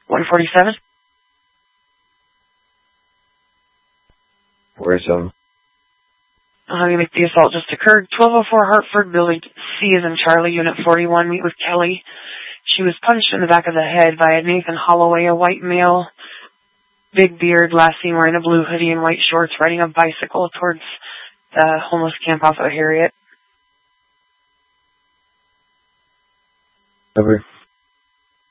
147? 47. Honey, the assault just occurred. 1204 Hartford, Billy C is in Charlie, Unit 41. Meet with Kelly. She was punched in the back of the head by Nathan Holloway, a white male, big beard, last seen wearing a blue hoodie and white shorts, riding a bicycle towards the homeless camp off of Harriet. Over.